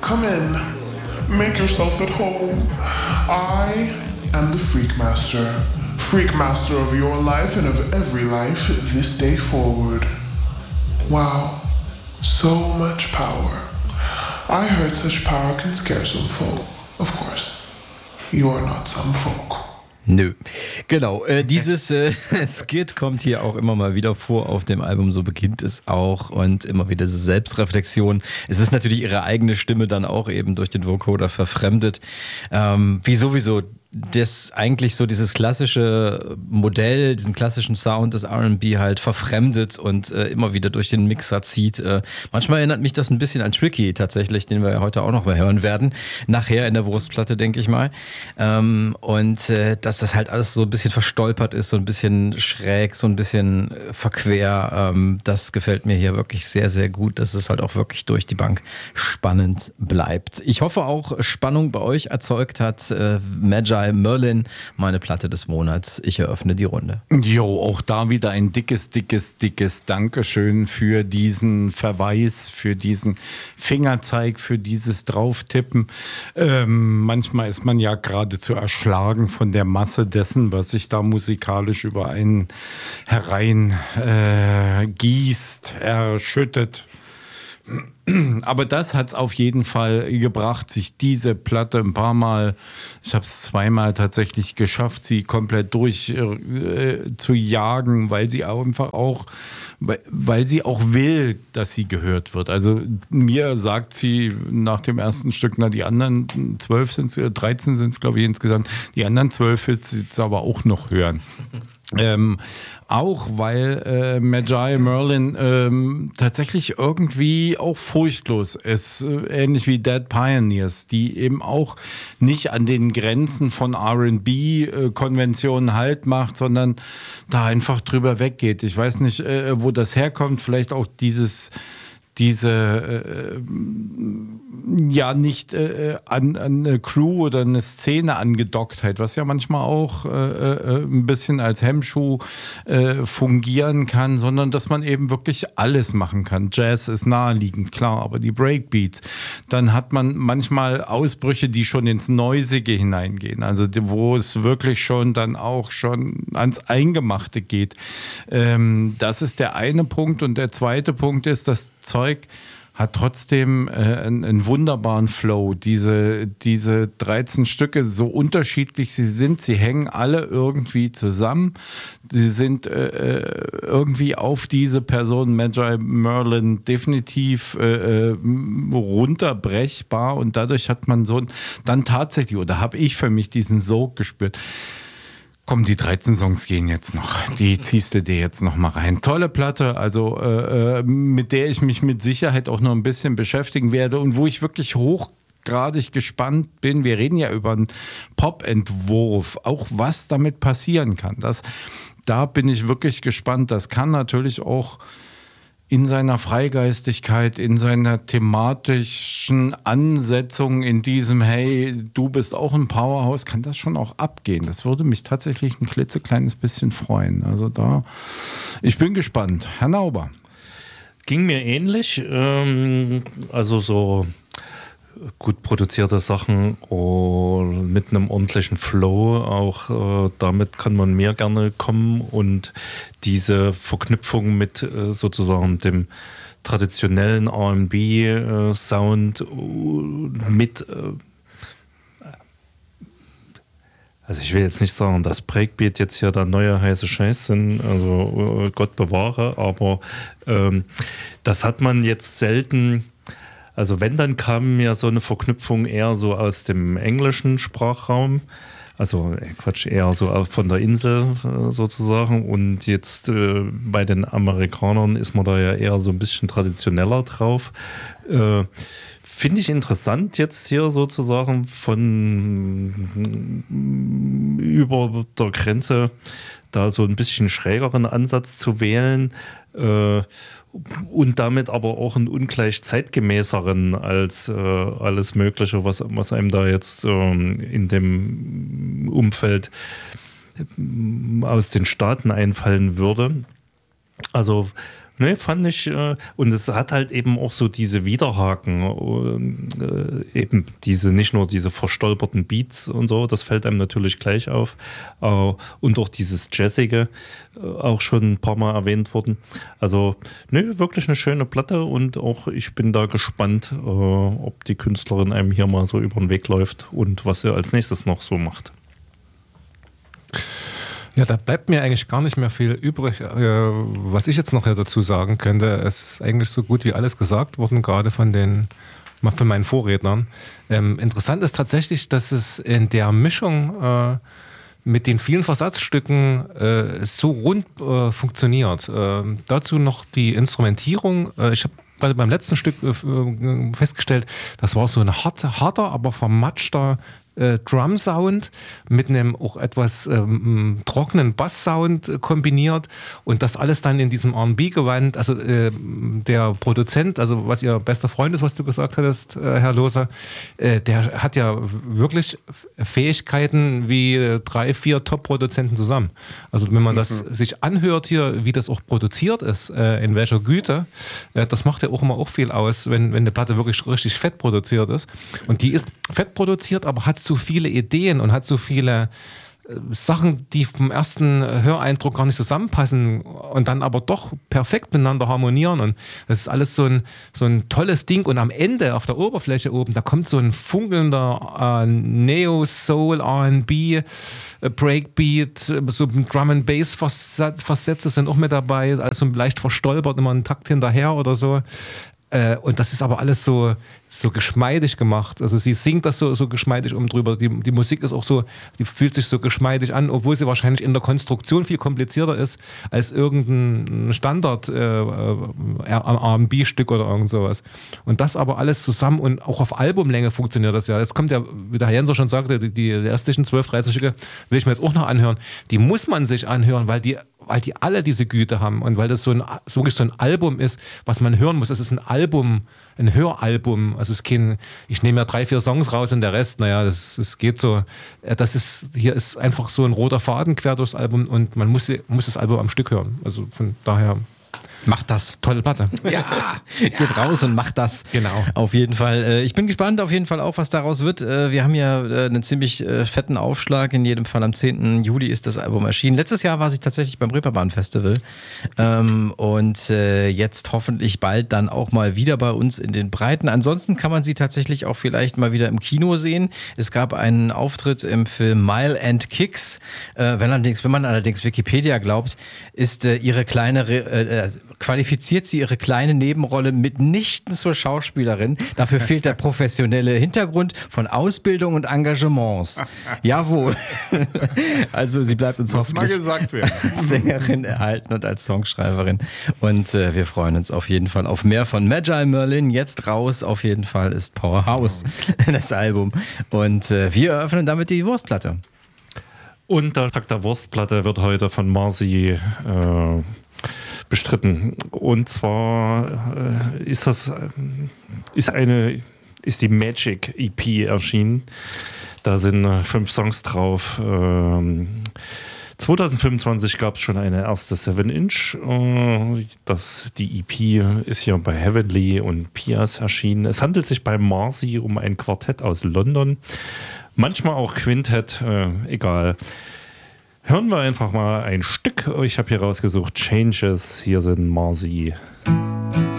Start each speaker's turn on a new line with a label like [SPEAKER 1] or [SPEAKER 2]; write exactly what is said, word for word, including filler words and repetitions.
[SPEAKER 1] come in. Make yourself at home. I am the Freak Master. Freak Master of your life and of every life this day forward. Wow, so much power. I heard such power can scare some folk. Of course, you are not some folk.
[SPEAKER 2] Nö, genau. Äh, dieses äh, Skit kommt hier auch immer mal wieder vor auf dem Album, so beginnt es auch und immer wieder diese Selbstreflexion. Es ist natürlich ihre eigene Stimme dann auch eben durch den Vocoder verfremdet, ähm, wie sowieso das eigentlich so dieses klassische Modell, diesen klassischen Sound des R and B halt verfremdet und äh, immer wieder durch den Mixer zieht. Äh, manchmal erinnert mich das ein bisschen an Tricky tatsächlich, den wir ja heute auch noch mal hören werden. Nachher in der Wurstplatte, denke ich mal. Ähm, und äh, dass das halt alles so ein bisschen verstolpert ist, so ein bisschen schräg, so ein bisschen verquer. Ähm, das gefällt mir hier wirklich sehr, sehr gut, dass es halt auch wirklich durch die Bank spannend bleibt. Ich hoffe auch, Spannung bei euch erzeugt hat. Äh, Magi Merlin, meine Platte des Monats. Ich eröffne die Runde.
[SPEAKER 3] Jo, auch da wieder ein dickes, dickes, dickes Dankeschön für diesen Verweis, für diesen Fingerzeig, für dieses Drauftippen. Ähm, manchmal ist man ja geradezu erschlagen von der Masse dessen, was sich da musikalisch über einen herein äh, gießt, erschüttet. Aber das hat es auf jeden Fall gebracht, sich diese Platte ein paar Mal, ich habe es zweimal tatsächlich geschafft, sie komplett durch äh, zu jagen, weil sie einfach auch, weil, weil sie auch will, dass sie gehört wird. Also mir sagt sie nach dem ersten Stück, na die anderen zwölf sind es, dreizehn sind es glaube ich insgesamt, die anderen zwölf will sie jetzt aber auch noch hören. Ähm, auch weil äh, Magi Merlin ähm, tatsächlich irgendwie auch furchtlos ist, äh, ähnlich wie Dead Pioneers, die eben auch nicht an den Grenzen von R and B-Konventionen Halt macht, sondern da einfach drüber weggeht. Ich weiß nicht, äh, wo das herkommt, vielleicht auch dieses diese äh, ja nicht äh, an, an eine Crew oder eine Szene angedocktheit, was ja manchmal auch äh, äh, ein bisschen als Hemmschuh äh, fungieren kann, sondern dass man eben wirklich alles machen kann. Jazz ist naheliegend, klar, aber die Breakbeats, dann hat man manchmal Ausbrüche, die schon ins Noisige hineingehen, also wo es wirklich schon dann auch schon ans Eingemachte geht. Ähm, das ist der eine Punkt und der zweite Punkt ist, das Zeug hat trotzdem äh, einen, einen wunderbaren Flow. Diese, diese dreizehn Stücke, so unterschiedlich sie sind, sie hängen alle irgendwie zusammen. Sie sind äh, irgendwie auf diese Person Magi Merlin definitiv äh, runterbrechbar und dadurch hat man so dann tatsächlich, oder habe ich für mich diesen Sog gespürt. Komm, die dreizehn Songs gehen jetzt noch. Die ziehst du dir jetzt noch mal rein. Tolle Platte, also äh, mit der ich mich mit Sicherheit auch noch ein bisschen beschäftigen werde und wo ich wirklich hochgradig gespannt bin. Wir reden ja über einen Pop-Entwurf, auch was damit passieren kann. Das, da bin ich wirklich gespannt. Das kann natürlich auch in seiner Freigeistigkeit, in seiner thematischen Ansetzung, in diesem, hey, du bist auch ein Powerhouse, kann das schon auch abgehen. Das würde mich tatsächlich ein klitzekleines bisschen freuen. Also da, ich bin gespannt. Herr Nauber.
[SPEAKER 4] Ging mir ähnlich. Ähm, also so gut produzierte Sachen und mit einem ordentlichen Flow, auch äh, damit kann man mehr gerne kommen und diese Verknüpfung mit äh, sozusagen dem traditionellen R and B-Sound äh, mit äh, also ich will jetzt nicht sagen, dass Breakbeat jetzt hier der neue heiße Scheiß sind, also äh, Gott bewahre, aber ähm, das hat man jetzt selten. Also wenn, dann kam mir so eine Verknüpfung eher so aus dem englischen Sprachraum, also äh, Quatsch, eher so von der Insel äh, sozusagen und jetzt äh, bei den Amerikanern ist man da ja eher so ein bisschen traditioneller drauf. Äh, Finde ich interessant jetzt hier sozusagen von über der Grenze da so ein bisschen schrägeren Ansatz zu wählen, äh, und damit aber auch einen ungleich zeitgemäßeren als äh, alles Mögliche, was, was einem da jetzt ähm, in dem Umfeld aus den Staaten einfallen würde. Also Ne, fand ich, äh, und es hat halt eben auch so diese Widerhaken, äh, eben diese, nicht nur diese verstolperten Beats und so, das fällt einem natürlich gleich auf, äh, und auch dieses Jazzige, äh, auch schon ein paar Mal erwähnt worden. Also, ne, wirklich eine schöne Platte und auch ich bin da gespannt, äh, ob die Künstlerin einem hier mal so über den Weg läuft und was sie als nächstes noch so macht.
[SPEAKER 5] Ja, da bleibt mir eigentlich gar nicht mehr viel übrig, äh, was ich jetzt noch dazu sagen könnte. Es ist eigentlich so gut wie alles gesagt worden, gerade von den von meinen Vorrednern. Ähm, interessant ist tatsächlich, dass es in der Mischung äh, mit den vielen Versatzstücken äh, so rund äh, funktioniert. Äh, dazu noch die Instrumentierung. Äh, ich habe gerade beim letzten Stück äh, festgestellt, das war so ein harter, harter aber vermatschter Drum-Sound mit einem auch etwas ähm, trockenen Bass-Sound kombiniert und das alles dann in diesem R and B-Gewand. Also äh, der Produzent, also was ihr bester Freund ist, was du gesagt hattest, äh, Herr Lohse, äh, der hat ja wirklich Fähigkeiten wie drei, vier Top-Produzenten zusammen. Also wenn man das mhm. sich anhört hier, wie das auch produziert ist, äh, in welcher Güte, äh, das macht ja auch immer auch viel aus, wenn, wenn eine Platte wirklich richtig fett produziert ist. Und die ist fett produziert, aber hat so viele Ideen und hat so viele äh, Sachen, die vom ersten Höreindruck gar nicht zusammenpassen und dann aber doch perfekt miteinander harmonieren. Und das ist alles so ein, so ein tolles Ding. Und am Ende, auf der Oberfläche oben, da kommt so ein funkelnder äh, Neo-Soul, R and B, äh, Breakbeat, so Drum and Bass Versätze sind auch mit dabei, also leicht verstolpert, immer einen Takt hinterher oder so. Äh, und das ist aber alles so, so geschmeidig gemacht. Also sie singt das so, so geschmeidig um drüber. Die, die Musik ist auch so, die fühlt sich so geschmeidig an, obwohl sie wahrscheinlich in der Konstruktion viel komplizierter ist als irgendein Standard äh, R and B-Stück oder irgend sowas. Und das aber alles zusammen und auch auf Albumlänge funktioniert das ja. Das kommt ja, wie der Herr Jenser schon sagte, die, die restlichen zwölf, dreizehn Stücke will ich mir jetzt auch noch anhören. Die muss man sich anhören, weil die weil die alle diese Güte haben und weil das so ein, so wirklich so ein Album ist, was man hören muss. Es ist ein Album, ein Höralbum. Also es ist kein, ich nehme ja drei, vier Songs raus und der Rest, naja, das, das geht so. Das ist, hier ist einfach so ein roter Faden quer durchs Album und man muss, muss das Album am Stück hören. Also von daher...
[SPEAKER 2] Macht das.
[SPEAKER 5] Tolle Platte.
[SPEAKER 2] Ja, geht raus und macht das.
[SPEAKER 5] Genau.
[SPEAKER 2] Auf jeden Fall. Ich bin gespannt auf jeden Fall auch, was daraus wird. Wir haben ja einen ziemlich fetten Aufschlag. In jedem Fall am zehnten Juli ist das Album erschienen. Letztes Jahr war sie tatsächlich beim Reeperbahn Festival. Und jetzt hoffentlich bald dann auch mal wieder bei uns in den Breiten. Ansonsten kann man sie tatsächlich auch vielleicht mal wieder im Kino sehen. Es gab einen Auftritt im Film Mile and Kicks. Wenn, allerdings, wenn man allerdings Wikipedia glaubt, ist ihre kleine... Re- qualifiziert sie ihre kleine Nebenrolle mitnichten zur Schauspielerin. Dafür fehlt der professionelle Hintergrund von Ausbildung und Engagements. Jawohl. Also sie bleibt uns
[SPEAKER 3] Muss
[SPEAKER 2] hoffentlich
[SPEAKER 3] mal gesagt werden.
[SPEAKER 2] als Sängerin erhalten und als Songschreiberin. Und äh, wir freuen uns auf jeden Fall auf mehr von Magi Merlin. Jetzt raus auf jeden Fall ist Powerhouse das Album. Und äh, wir eröffnen damit die Wurstplatte.
[SPEAKER 4] Und der Tag der Wurstplatte wird heute von Marzi äh, bestritten. Und zwar äh, ist das äh, ist eine ist die Magic E P erschienen. Da sind äh, fünf Songs drauf. Ähm, zwanzig fünfundzwanzig gab es schon eine erste seven inch. Äh, das, die E P ist hier bei Heavenly und Pias erschienen. Es handelt sich bei Marzi um ein Quartett aus London. Manchmal auch Quintett, äh, egal. Hören wir einfach mal ein Stück. Ich habe hier rausgesucht Changes. Hier sind Marzi.